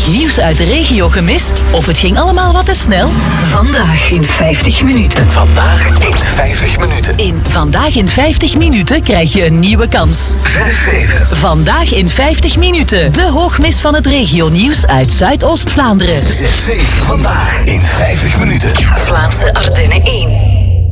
het nieuws uit de regio gemist? Of het ging allemaal wat te snel? Vandaag in 50 minuten. Vandaag in 50 minuten. In Vandaag in 50 minuten krijg je een nieuwe kans. 6-7. Vandaag in 50 minuten. De hoogmis van het regionieuws uit Zuidoost-Vlaanderen. 6-7. Vandaag in 50 minuten. Vlaamse Ardennen 1.